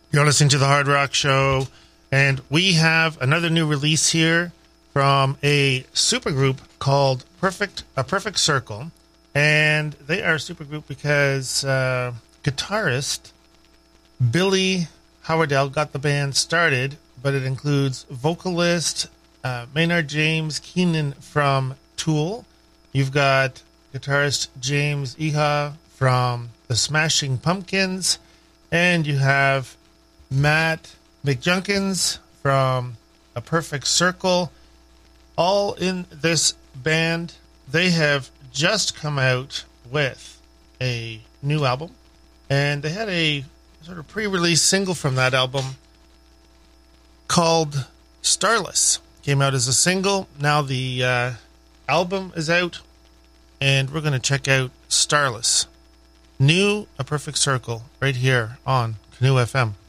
You're listening to the Hard Rock Show, and we have another new release here from a supergroup called A Perfect Circle. And they are a supergroup because guitarist Billy Howardell got the band started, but it includes vocalist Maynard James Keenan from Tool. You've got guitarist James Iha from the Smashing Pumpkins, and you have Matt McJunkins from A Perfect Circle, all in this band. They have just come out with a new album, and they had a sort of pre-release single from that album called Starless. Came out as a single. Now the album is out, and we're going to check out Starless. New A Perfect Circle right here on Canoe FM.